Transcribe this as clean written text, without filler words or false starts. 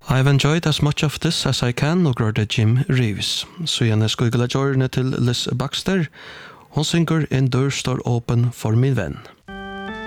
I've enjoyed as much of this as I can, og grårde Jim Reeves. Så gjerne skulle jeg la jordene til Liz Baxter. Hon synger En dør står åpen for min venn.